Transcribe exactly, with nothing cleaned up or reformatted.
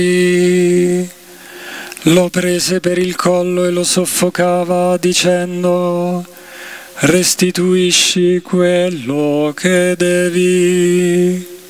Lo prese per il collo e lo soffocava dicendo: restituisci quello che devi.